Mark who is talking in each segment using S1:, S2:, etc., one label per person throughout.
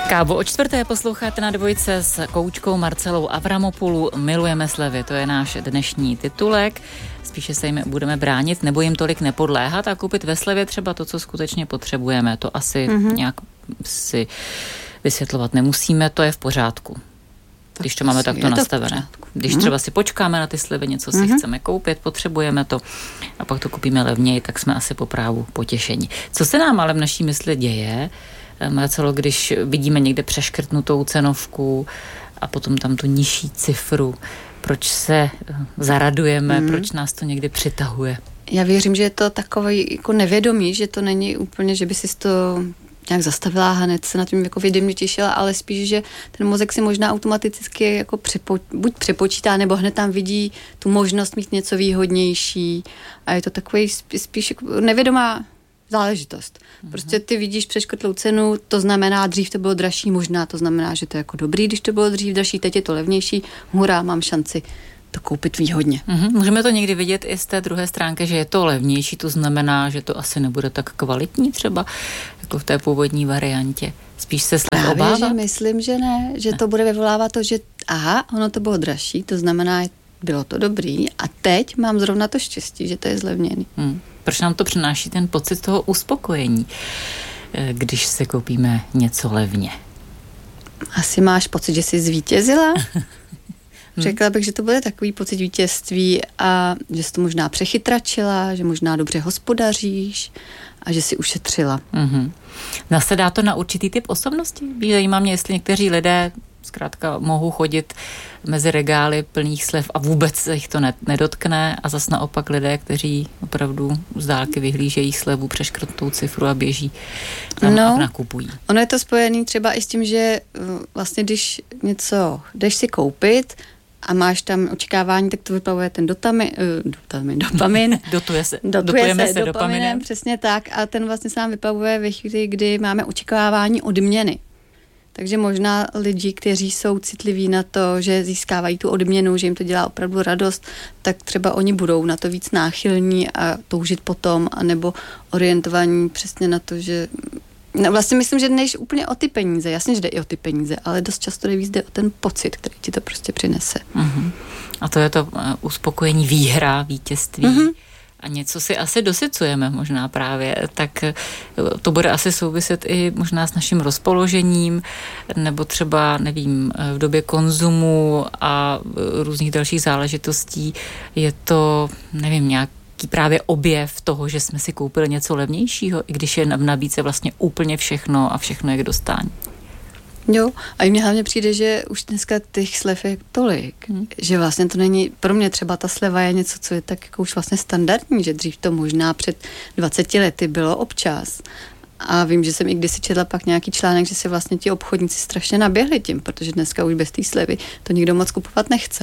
S1: Kávo, o čtvrté posloucháte na Dvojce s koučkou Marcelou Avramopoulou. Milujeme slevy, to je náš dnešní titulek. Spíše se jim budeme bránit, nebo jim tolik nepodléhat a koupit ve slevě třeba to, co skutečně potřebujeme. To asi nějak si vysvětlovat nemusíme, to je v pořádku. Když to máme takto nastavené. Když třeba si počkáme na ty slevy, něco si chceme koupit, potřebujeme to a pak to koupíme levněji, tak jsme asi po právu potěšení. Co se nám ale v naší mysli děje, Marcelo, když vidíme někde přeškrtnutou cenovku a potom tam tu nižší cifru, proč se zaradujeme, proč nás to někdy přitahuje?
S2: Já věřím, že je to takový jako nevědomí, že to není úplně, že by si to nějak zastavila a hned se na tím jako vědomě těšila, ale spíš, že ten mozek si možná automaticky jako buď přepočítá, nebo hned tam vidí tu možnost mít něco výhodnější a je to takový spíš jako nevědomá záležitost. Prostě ty vidíš přeškrtlou cenu, to znamená, dřív to bylo dražší, možná to znamená, že to je jako dobrý, když to bylo dřív dražší, teď je to levnější, hurá, mám šanci to koupit výhodně.
S1: Můžeme to někdy vidět i z té druhé stránky, že je to levnější, to znamená, že to asi nebude tak kvalitní třeba, jako v té původní variantě. Spíš se slev obávat?
S2: Že myslím, že ne, že to bude vyvolávat to, že ono to bylo dražší, to znamená, bylo to dobrý a teď mám zrovna to štěstí, že to je zlevněný.
S1: Proč nám to přináší ten pocit toho uspokojení, když se koupíme něco levně?
S2: Asi máš pocit, že jsi zvítězila? Řekla bych, že to bude takový pocit vítězství a že jsi to možná přechytračila, že možná dobře hospodaříš a že si ušetřila.
S1: Nasedá to na určitý typ osobnosti? Zajímá mě, jestli někteří lidé zkrátka mohou chodit mezi regály plných slev a vůbec se jich to nedotkne a zas naopak lidé, kteří opravdu z dálky vyhlížejí slevu, přeškrtnou cifru a běží tam a nakupují.
S2: Ono je to spojené třeba i s tím, že vlastně když něco jdeš si koupit a máš tam očekávání, tak to vyplavuje ten dopamin. Dotujeme se dopaminem. Přesně tak a ten vlastně se nám vyplavuje ve chvíli, kdy máme očekávání odměny. Takže možná lidi, kteří jsou citliví na to, že získávají tu odměnu, že jim to dělá opravdu radost, tak třeba oni budou na to víc náchylní a toužit potom, anebo orientovaní přesně na to, že vlastně myslím, že nejde úplně o ty peníze. Jasně, že jde i o ty peníze, ale dost často jde o ten pocit, který ti to prostě přinese.
S1: A to je to uspokojení, výhra, vítězství. A něco si asi dosycujeme možná právě, tak to bude asi souviset i možná s naším rozpoložením, nebo třeba, nevím, v době konzumu a různých dalších záležitostí je to, nevím, nějaký právě objev toho, že jsme si koupili něco levnějšího, i když je v nabídce vlastně úplně všechno a všechno je k dostání.
S2: Jo, a i mně hlavně přijde, že už dneska těch slev je tolik, že vlastně to není, pro mě třeba ta sleva je něco, co je tak jako už vlastně standardní, že dřív to možná před 20 lety bylo občas. A vím, že jsem i kdysi četla pak nějaký článek, že si vlastně ti obchodníci strašně naběhli tím, protože dneska už bez té slevy to nikdo moc kupovat nechce.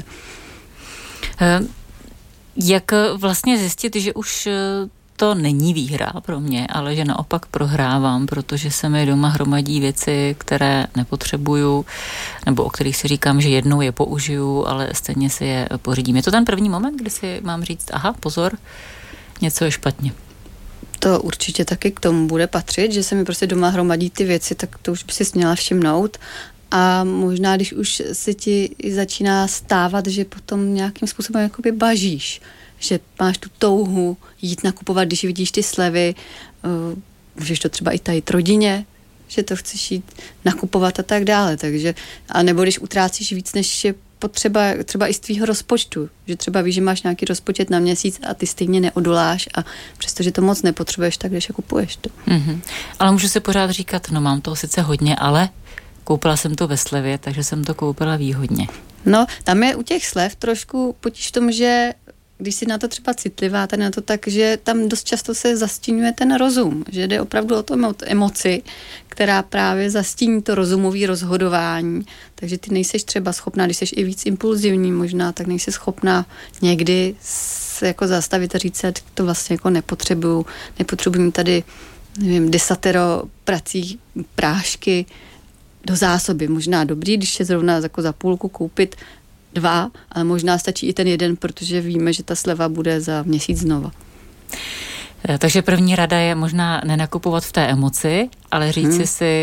S1: Jak vlastně zjistit, že už to není výhra pro mě, ale že naopak prohrávám, protože se mi doma hromadí věci, které nepotřebuju, nebo o kterých si říkám, že jednou je použiju, ale stejně si je pořídím. Je to ten první moment, kdy si mám říct, aha, pozor, něco je špatně.
S2: To určitě taky k tomu bude patřit, že se mi prostě doma hromadí ty věci, tak to už by si měla všimnout. A možná, když už se ti začíná stávat, že potom nějakým způsobem jakoby bažíš, že máš tu touhu jít nakupovat, když vidíš ty slevy, můžeš to třeba i tajit rodině, že to chceš jít nakupovat a tak dále. Takže, a nebo když utrácíš víc, než je potřeba třeba i z tvýho rozpočtu, že třeba víš, že máš nějaký rozpočet na měsíc a ty stejně neodoláš a přestože to moc nepotřebuješ, tak jdeš a kupuješ to.
S1: Ale můžu si pořád říkat, no mám toho sice hodně, ale koupila jsem to ve slevě, takže jsem to koupila výhodně. No,
S2: tam je u těch slev trošku potíž v tom, že když si na to třeba citlivá, tady na to tak, že tam dost často se zastíňuje ten rozum, že jde opravdu o to emoci, která právě zastíní to rozumové rozhodování, takže ty nejseš třeba schopná, když jsi i víc impulzivní možná, tak nejsi schopná někdy se jako zastavit a říct, že to vlastně jako nepotřebuju tady, nevím, desatero prací, prášky do zásoby, možná dobrý, když je zrovna jako za půlku koupit 2, ale možná stačí i ten 1, protože víme, že ta sleva bude za měsíc znova.
S1: Takže první rada je možná nenakupovat v té emoci, ale říci si,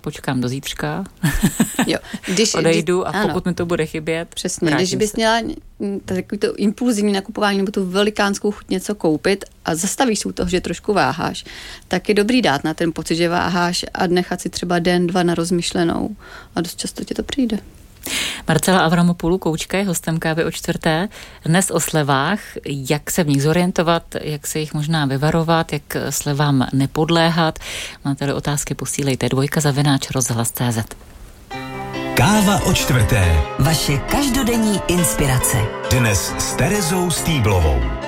S1: počkám do zítřka,
S2: jo.
S1: Odejdu a pokud mi to bude chybět,
S2: přesně, když bys měla takový to impulzivní nakupování nebo tu velikánskou chuť něco koupit a zastavíš se u toho, že trošku váháš, tak je dobrý dát na ten pocit, že váháš a nechat si třeba den, 2 na rozmyšlenou a dost často ti to přijde.
S1: Marcela Avramopoulou, koučka, je hostem Kávy o čtvrté. Dnes o slevách, jak se v nich zorientovat, jak se jich možná vyvarovat, jak slevám nepodléhat. Máte-li otázky, posílejte 2@rozhlas.cz.
S3: Káva o čtvrté.
S4: Vaše každodenní inspirace.
S3: Dnes s Terezou Stýblovou.